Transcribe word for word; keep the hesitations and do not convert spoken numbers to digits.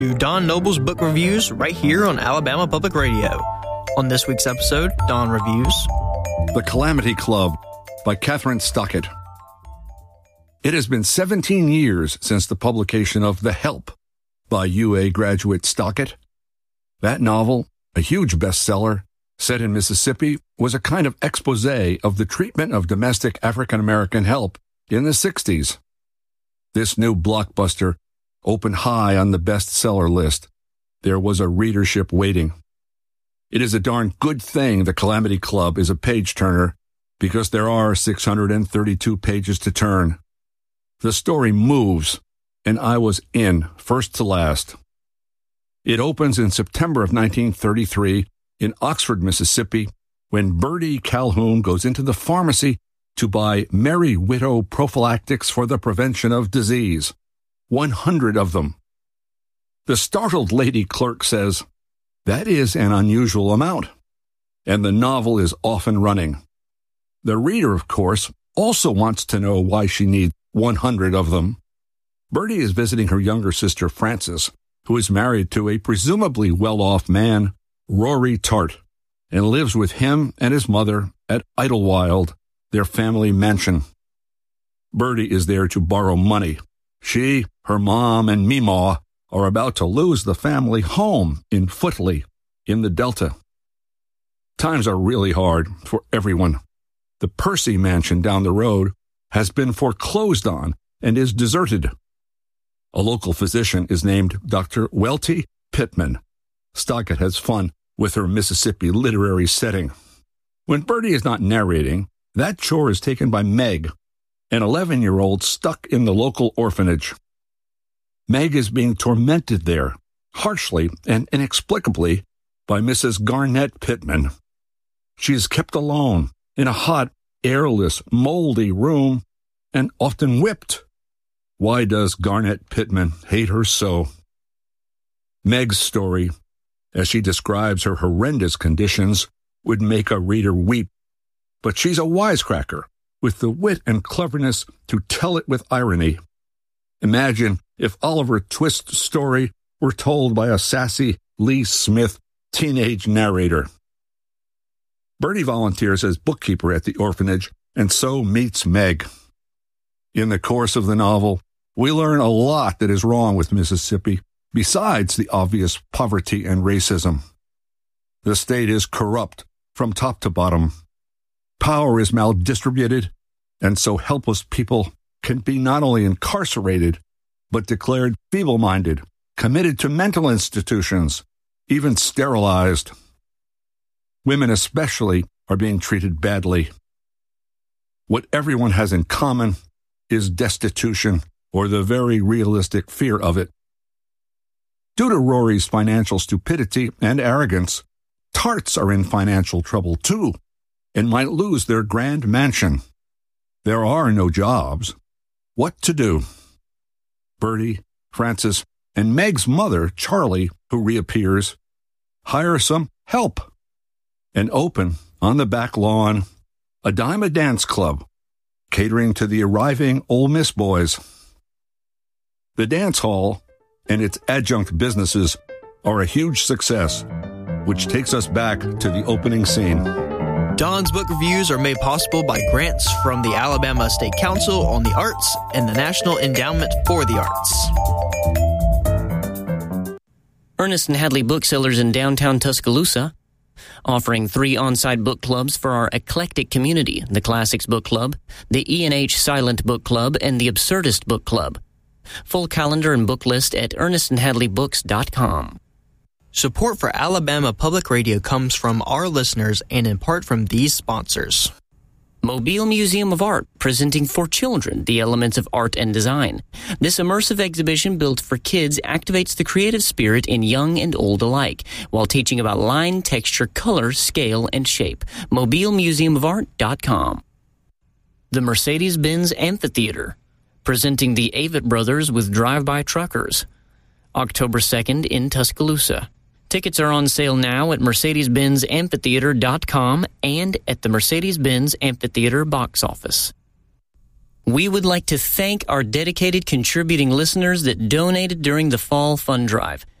to Don Noble's Book Reviews right here on Alabama Public Radio. On this week's episode, Don reviews The Calamity Club by Kathryn Stockett. It has been seventeen years since the publication of The Help by U A graduate Stockett. That novel, a huge bestseller, set in Mississippi, was a kind of expose of the treatment of domestic African-American help in the sixties. This new blockbuster opened high on the bestseller list. There was a readership waiting. It is a darn good thing The Calamity Club is a page-turner, because there are six hundred thirty-two pages to turn. The story moves, and I was in, first to last. It opens in September of nineteen thirty-three in Oxford, Mississippi, when Bertie Calhoun goes into the pharmacy to buy Merry Widow prophylactics for the prevention of disease. One hundred of them. The startled lady clerk says, "That is an unusual amount," and the novel is off and running. The reader, of course, also wants to know why she needs one hundred of them. Bertie is visiting her younger sister, Frances, who is married to a presumably well-off man, Rory Tart, and lives with him and his mother at Idlewild, their family mansion. Bertie is there to borrow money. She, her mom, and Meemaw are about to lose the family home in Footley, in the Delta. Times are really hard for everyone. The Percy mansion down the road has been foreclosed on and is deserted. A local physician is named Doctor Welty Pittman. Stockett has fun with her Mississippi literary setting. When Bertie is not narrating, that chore is taken by Meg, an eleven-year-old stuck in the local orphanage. Meg is being tormented there, harshly and inexplicably, by Missus Garnett Pittman. She is kept alone in a hot, airless, moldy room and often whipped. Why does Garnett Pittman hate her so? Meg's story, as she describes her horrendous conditions, would make a reader weep. But she's a wisecracker, with the wit and cleverness to tell it with irony. Imagine if Oliver Twist's story were told by a sassy Lee Smith teenage narrator. Bertie volunteers as bookkeeper at the orphanage, and so meets Meg. In the course of the novel, we learn a lot that is wrong with Mississippi, besides the obvious poverty and racism. The state is corrupt from top to bottom. Power is maldistributed, and so helpless people can be not only incarcerated, but declared feeble-minded, committed to mental institutions, even sterilized. Women especially are being treated badly. What everyone has in common is destitution, or the very realistic fear of it. Due to Rory's financial stupidity and arrogance, Tarts are in financial trouble too, and might lose their grand mansion. There are no jobs. What to do? Bertie, Frances, and Meg's mother, Charlie, who reappears, hire some help and open, on the back lawn, a dime a dance club, catering to the arriving Ole Miss boys. The dance hall and its adjunct businesses are a huge success, which takes us back to the opening scene. Don's book reviews are made possible by grants from the Alabama State Council on the Arts and the National Endowment for the Arts. Ernest and Hadley Booksellers in downtown Tuscaloosa, offering three on-site book clubs for our eclectic community, the Classics Book Club, the E and H Silent Book Club, and the Absurdist Book Club. Full calendar and book list at ernest and hadley books dot com. Support for Alabama Public Radio comes from our listeners and in part from these sponsors. Mobile Museum of Art, presenting for children the elements of art and design. This immersive exhibition built for kids activates the creative spirit in young and old alike, while teaching about line, texture, color, scale, and shape. mobile museum of art dot com. The Mercedes-Benz Amphitheater, presenting the Avett Brothers with Drive-By Truckers. October second in Tuscaloosa. Tickets are on sale now at mercedes benz amphitheater dot com and at the Mercedes-Benz Amphitheater box office. We would like to thank our dedicated contributing listeners that donated during the Fall Fund Drive.